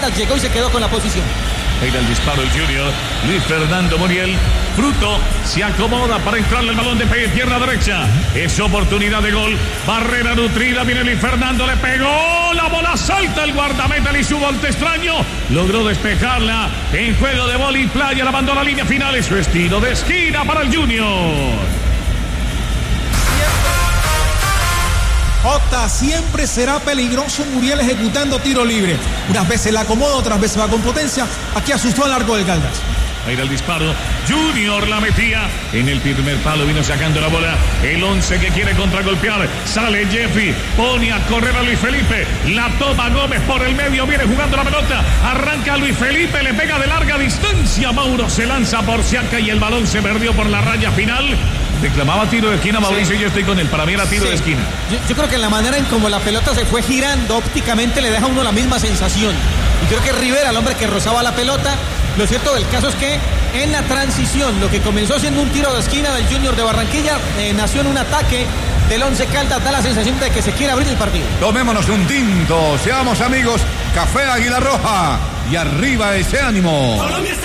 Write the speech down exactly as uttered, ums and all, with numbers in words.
Caldas llegó y se quedó con la posición. Ahí el disparo el Junior. Luis Fernando Muriel. Fruto se acomoda para entrarle el balón de pie, pierna derecha. Es oportunidad de gol. Barrera nutrida. Viene Luis Fernando. Le pegó. La bola salta el guardameta. Y su volte extraño. Logró despejarla. En juego de vóley playa. La mandó a la línea final. Es su estilo de esquina para el Junior. Jota, siempre será peligroso Muriel ejecutando tiro libre. Unas veces la acomoda, otras veces va con potencia. Aquí asustó al arco del Caldas. Ahí era el disparo. Junior la metía. En el primer palo vino sacando la bola. El once que quiere contragolpear. Sale Jeffy. Pone a correr a Luis Felipe. La toma Gómez por el medio. Viene jugando la pelota. Arranca Luis Felipe. Le pega de larga distancia. Mauro se lanza por Siaka y el balón se perdió por la raya final. Reclamaba tiro de esquina Mauricio sí. Y yo estoy con él. Para mí era tiro sí. de esquina. Yo, yo creo que en la manera en como la pelota se fue girando ópticamente le deja a uno la misma sensación. Y creo que Rivera, el hombre que rozaba la pelota, lo cierto del caso es que en la transición, lo que comenzó siendo un tiro de esquina del Junior de Barranquilla, eh, nació en un ataque del Once Caldas. Da la sensación de que se quiere abrir el partido. Tomémonos un tinto, seamos amigos. Café Águila Roja y arriba ese ánimo. Colombia está